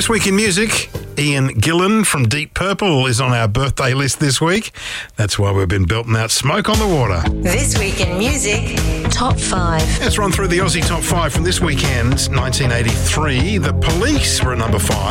This week in music, Ian Gillan from Deep Purple is on our birthday list this week. That's why we've been belting out Smoke on the Water. This week in music, Top 5. Let's run through the Aussie Top 5 from this weekend, 1983. The Police were at number 5.